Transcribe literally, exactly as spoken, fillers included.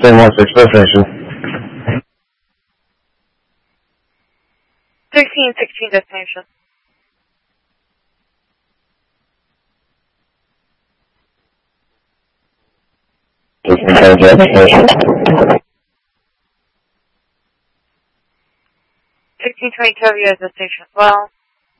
ten one six destination. Thirteen sixteen destination. Destination. Sixteen twenty two, you guys destination. Well.